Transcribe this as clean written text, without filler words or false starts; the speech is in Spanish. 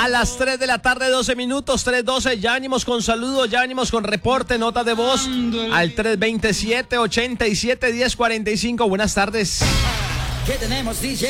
A las 3 de la tarde, 12 minutos, 3:12. Ya venimos con saludos, ya venimos con reporte, nota de voz al 327-87-1045. Buenas tardes. ¿Qué tenemos, DJ?